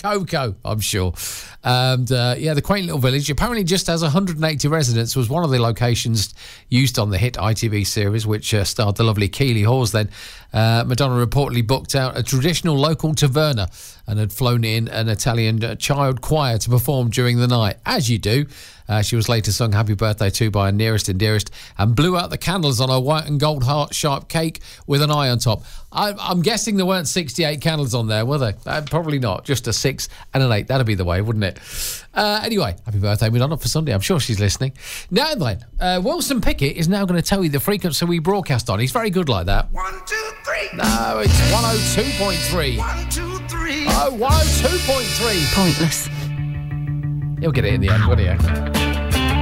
Coco, I'm sure. And, the quaint little village apparently just has 180 residents, was one of the locations used on the hit ITV series, which starred the lovely Keely Hawes then. Madonna reportedly booked out a traditional local taverna and had flown in an Italian child choir to perform during the night, as you do. She was later sung Happy Birthday to by her nearest and dearest and blew out the candles on her white and gold heart-shaped cake with an eye on top. I'm guessing there weren't 68 candles on there, were there? Probably not. Just a 6 and an 8. That'd be the way, wouldn't it? Anyway, happy birthday, Madonna, for Sunday. I'm sure she's listening. Now then, Wilson Pickett is now going to tell you the frequency we broadcast on. He's very good like that. 1, 2, 3. No, it's 102.3. 1, 2, 3. Oh, 102.3. Pointless. He'll get it in the end, won't he?